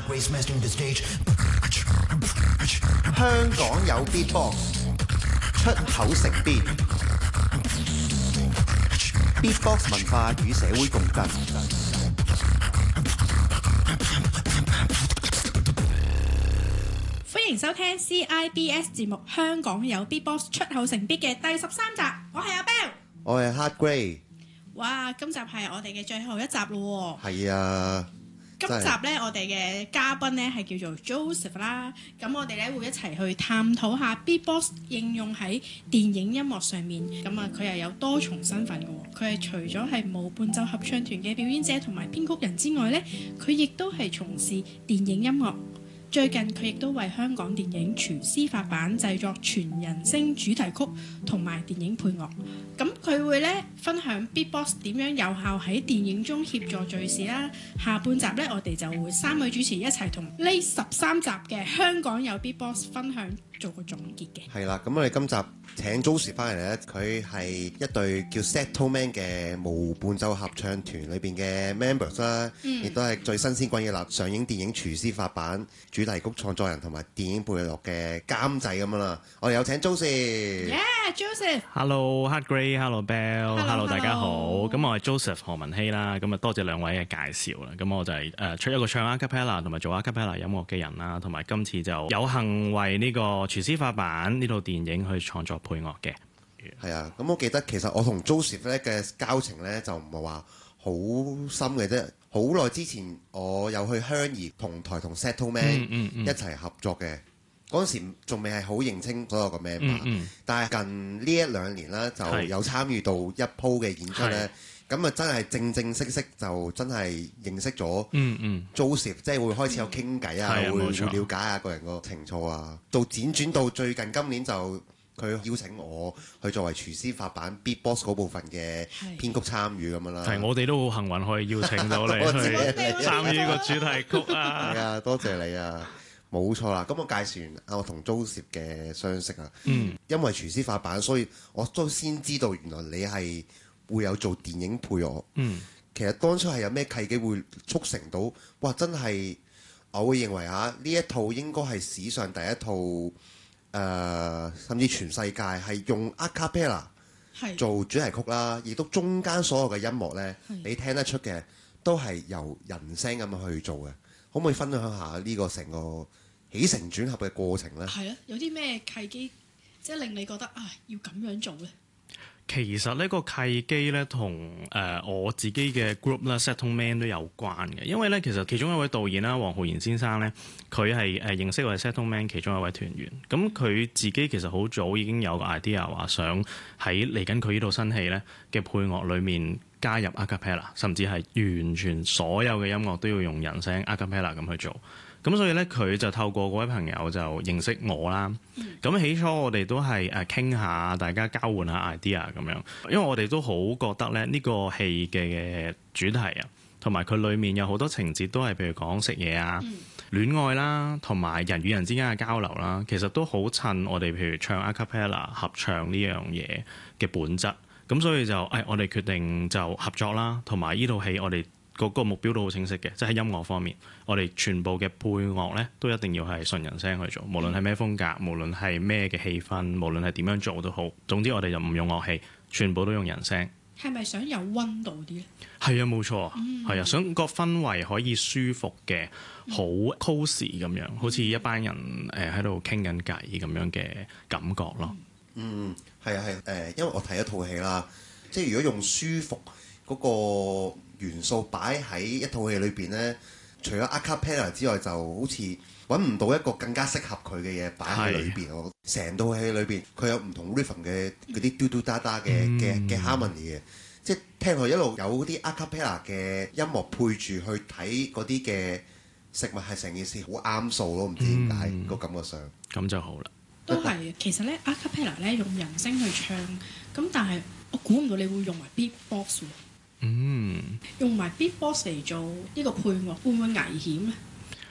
香港有 Beatbox， 出口成邊 Beatbox 文化與社會共振。 歡迎收聽 CIBS 節目《香港有 Beatbox 出口成 beat》嘅第13集，我係阿 Bell， 我係 Hard Grey。 哇！今集係我哋嘅最後一集咯喎。係啊。 今集呢，我哋嘅嘉賓呢係叫做 Joseph 啦。咁我哋呢會一齊去探討下 Beatbox 應用喺電影音樂上面。咁啊，佢又有多重身份嘅喎。佢係除咗係無伴奏合唱團嘅表演者同埋編曲人之外呢，佢亦都係從事電影音樂。最近佢亦都為香港電影廚師發版製作全人聲主題曲同埋電影配樂。咁佢會咧分享 Beatbox 點樣有效喺電影中協助敘事啦。下半集咧，我哋就會3位主持一齊同呢13集嘅香港有 Beatbox 分享做個總結嘅。 係啦，咁我哋今集請 Joseph 翻嚟咧，佢係一隊叫 Settleman 嘅無伴奏合唱團裏邊嘅 members 啦，亦都係最新鮮滾熱辣上映電影廚師發版主題曲創作人同埋電影配樂嘅監製咁樣啦。我哋有請 Joseph。Yeah，Joseph。Hello Hard Grey，Hello Bell，Hello 大家好。咁我係 Joseph 何文希啦。咁啊多謝兩位嘅介紹啦。咁我就係出一個唱 acapella 同埋做 acapella 音樂嘅人啦。同埋今次就有幸為呢個廚師發版呢套電影去創作配樂嘅。 係啊，咁我記得其實我同 Joseph 咧嘅交情咧就唔係話好深嘅啫。好耐之前我有去香怡同台同 Settleman 一齊合作嘅。嗰陣時仲未係好認清所有嘅 member，但係近呢1-2年啦，就有參與到一鋪嘅演出咧，咁啊真係正式就真係認識咗 Joseph，即係會開始有傾偈啊，會了解下個人個情操啊，到輾轉到最近今年就佢邀請我去作為廚師發版 Beatbox 嗰部分嘅編曲參與咁樣啦。 係，我哋都好幸運可以邀請到你去參與個主題曲啊！ 係啊，多謝你啊！冇錯啦，咁我介紹完我同 Joseph 嘅相識啊，因為廚師發版，所以我都先知道原來你係會有做電影配樂。其實當初係有咩契機會促成到？哇！真係我會認為呢一套應該係史上第一套甚至全世界係用 acapella 做主題曲啦，亦都中間所有嘅音樂呢，你聽得出嘅都係由人聲咁去做嘅。可唔可以分享下呢個成個起承轉合嘅過程呢？ 係啊，有啲咩契機即係令你覺得要咁樣做呢？ 其實呢個契機咧同我自己嘅 group 啦 Settleman 都有關嘅，因為咧其實其中一位導演啦黃浩然先生咧，佢係認識我哋 Settleman 其中一位團員，咁佢自己其實好早已經有個 idea 話想喺嚟緊佢呢套新戲咧嘅配樂裏面加入 acapella， 甚至係完全所有嘅音樂都要用人聲 acapella 咁去做。咁所以咧，佢就透過嗰位朋友就認識我啦。咁起初我哋都係傾下，大家交換下 idea 咁樣。因為我哋都好覺得咧，呢個戲嘅主題啊，同埋佢裡面有好多情節都係譬如講食嘢啊、戀愛啦，同埋人與人之間嘅交流啦，其實都好襯我哋譬如唱 acapella 合唱呢樣嘢嘅本質。咁所以就我哋決定就合作啦，同埋呢套戲我哋嗰個目標都好清晰嘅，即係喺音樂方面，我哋全部嘅配樂咧都一定要係純人聲去做，無論係咩風格，無論係咩嘅氣氛，無論係點樣做都好。總之我哋就唔用樂器，全部都用人聲。 係咪想有溫度啲咧？ 係啊，冇錯，係啊，想個氛圍可以舒服嘅，好 cosy 咁樣，好似一班人喺度傾緊偈咁樣嘅感覺咯。 係啊，因為我睇一套戲啦，即係如果用舒服嗰個元素擺喺一套戲裏邊呢，除咗 acapella 之外，就好似揾唔到一個更加適合佢嘅嘢擺喺裏邊。我成套戲裏邊，佢有唔同 rhythm 嘅嗰啲嘟嘟嗒嗒嘅 harmony 嘅，即係聽落一路有啲 acapella 嘅音樂配住去睇嗰啲嘅食物，係成件事好啱數咯。唔知點解個感覺上咁就好啦。 都係，其實咧 acapella 咧用人聲去唱，咁但係我估唔到你會用埋 beatbox 喎。用埋 beatbox 嚟做呢個配樂，會唔會危險咧？